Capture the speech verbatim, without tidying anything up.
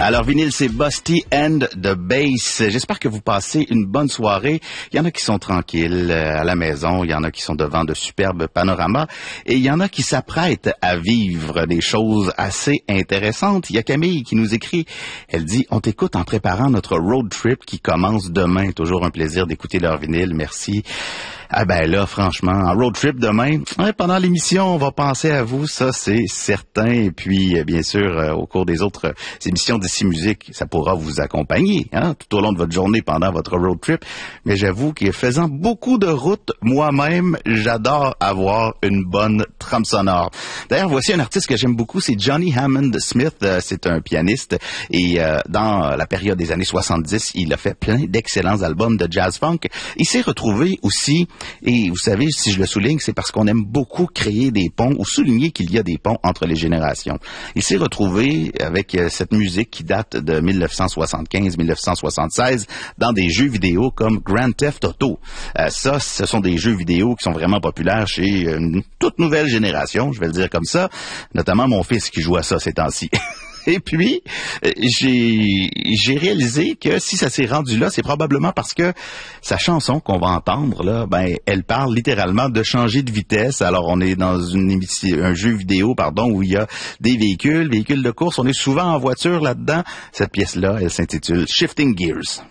Alors, vinyle, c'est Busty and the Bass. J'espère que vous passez une bonne soirée. Il y en a qui sont tranquilles à la maison, il y en a qui sont devant de superbes panoramas, et il y en a qui s'apprêtent à vivre des choses assez intéressantes. Il y a Camille qui nous écrit, elle dit, on t'écoute en préparant notre road trip qui commence demain. Toujours un plaisir d'écouter leur vinyle, merci. Ah ben là, franchement, en road trip demain, ouais, pendant l'émission, on va penser à vous, ça c'est certain. Et puis, euh, bien sûr, euh, au cours des autres euh, émissions d'Ici Musique, ça pourra vous accompagner hein, tout au long de votre journée pendant votre road trip. Mais j'avoue que faisant beaucoup de routes, moi-même, j'adore avoir une bonne trame sonore. D'ailleurs, voici un artiste que j'aime beaucoup, c'est Johnny Hammond Smith. Euh, c'est un pianiste et euh, dans la période des années soixante-dix, il a fait plein d'excellents albums de jazz funk. Il s'est retrouvé aussi. Et vous savez, si je le souligne, c'est parce qu'on aime beaucoup créer des ponts ou souligner qu'il y a des ponts entre les générations. Il s'est retrouvé avec euh, cette musique qui date de dix-neuf cent soixante-quinze dix-neuf cent soixante-seize dans des jeux vidéo comme Grand Theft Auto. Euh, ça, ce sont des jeux vidéo qui sont vraiment populaires chez une toute nouvelle génération, je vais le dire comme ça, notamment mon fils qui joue à ça ces temps-ci. Et puis, j'ai j'ai réalisé que si ça s'est rendu là, c'est probablement parce que sa chanson qu'on va entendre, là, ben, elle parle littéralement de changer de vitesse. Alors, on est dans une émission, un jeu vidéo, pardon, où il y a des véhicules, véhicules de course. On est souvent en voiture là-dedans. Cette pièce-là, elle s'intitule Shifting Gears.